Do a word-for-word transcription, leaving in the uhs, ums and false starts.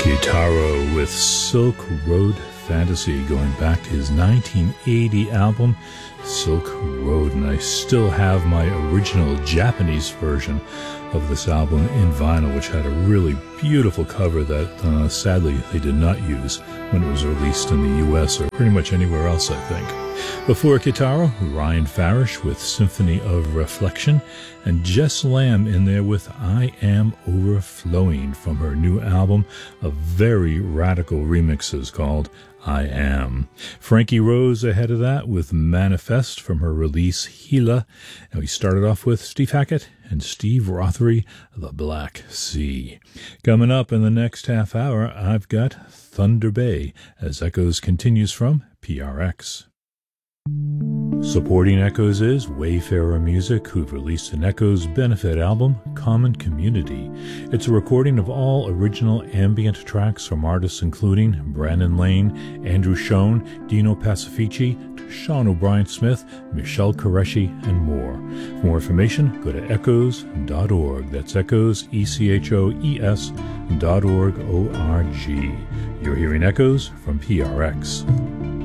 Kitaro with Silk Road Fantasy, going back to his nineteen eighty album Silk Road, and I still have my original Japanese version of this album in vinyl, which had a really beautiful cover that uh, sadly they did not use when it was released in the U S or pretty much anywhere else, I think. Before Kitaro, Ryan Farish with Symphony of Reflection, and Jess Lamb in there with I Am Overflowing from her new album of very radical remixes called I Am. Frankie Rose ahead of that with Manifest from her release Gila. And we started off with Steve Hackett and Steve Rothery, The Black Sea. Coming up in the next half hour, I've got Thunder Bay as Echoes continues from P R X. Supporting Echoes is Wayfarer Music, who've released an Echoes benefit album, Common Community. It's a recording of all original ambient tracks from artists including Brandon Lane, Andrew Schoen, Dino Pacifici, Sean O'Brien Smith, Michelle Qureshi, and more. For more information, go to echoes dot org. That's Echoes, E C H O E S dot org, O R G. You're hearing Echoes from P R X.